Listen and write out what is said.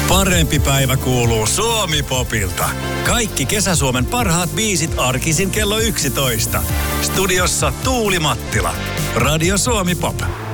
Parempi päivä kuuluu Suomi-popilta. Kaikki Kesä-Suomen parhaat biisit arkisin kello 11. Studiossa Tuuli Mattila. Radio Suomi Pop.